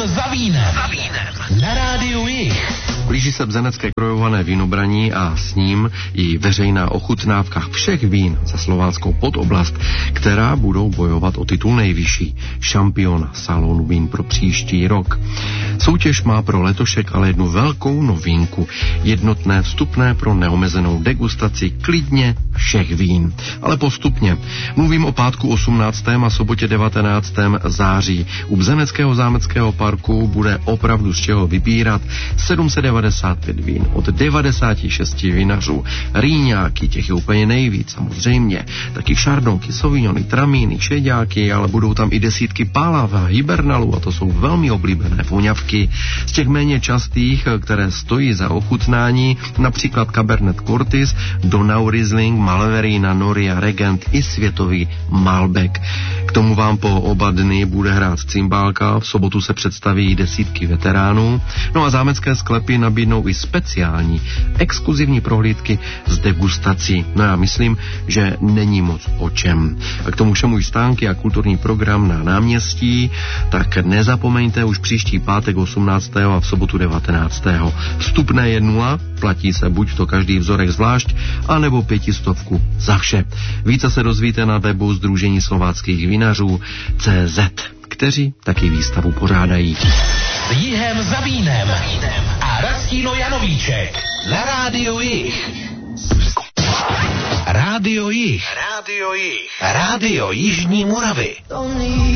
za vínem. Na rádiu Jich. Blíží se bzenecké krojované vínobraní a s ním i veřejná ochutnávka všech vín za slováckou podoblast, která budou bojovat o titul nejvyšší, šampiona salonu vín pro příští rok. Soutěž má pro letošek ale jednu velkou novinku, jednotné vstupné pro neomezenou degustaci klidně všech vín, ale postupně. Mluvím o pátku 18. a sobotě 19. září. U Bzeneckého zámeckého parku bude opravdu z čeho vybírat 795 vín od 96 vinařů. Rýňáky, těch je úplně nejvíc, samozřejmě. Taky šardonky, sauvignony, tramíny, šeďáky, ale budou tam i desítky pálav a hibernalů a to jsou velmi oblíbené voňavky. Z těch méně častých, které stojí za ochutnání, například Cabernet Curtis, Donau Riesling, Malverina, Noria, Regent i světový Malbec. K tomu vám po oba dny bude hrát cymbálka, v sobotu se představí desítky veteránů, no a zámecké sklepy nabídnou i speciální, exkluzivní prohlídky z degustací. No já myslím, že není moc o čem. A k tomu všemu stánky a kulturní program na náměstí, tak nezapomeňte už příští pátek 18. a v sobotu 19. Vstupné je 0, platí se buď to každý vzorek zvlášť, anebo 500 za vše. Více se dozvíte na webu Sdružení slováckých vinařů CZ, kteří taky výstavu pořádají. S Jihem za vínem a Rastíno Janovíček na rádiu Jich. Rádio Jich. Rádio Jižní Moravy.